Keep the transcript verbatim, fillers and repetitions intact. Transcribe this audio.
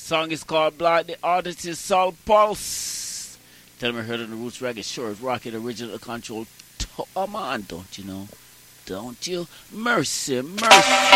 Song is called Blind. The artist is Soul Pulse. Tell me I heard of the Roots Reggae. Sure, it's rocking original control. Come on, don't you know? Don't you? Mercy, mercy.